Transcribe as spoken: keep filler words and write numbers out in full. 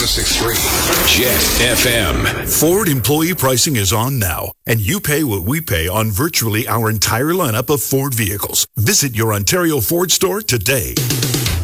six three Jet F M. Ford employee pricing is on now, and you pay what we pay on virtually our entire lineup of Ford vehicles. Visit your Ontario Ford store today.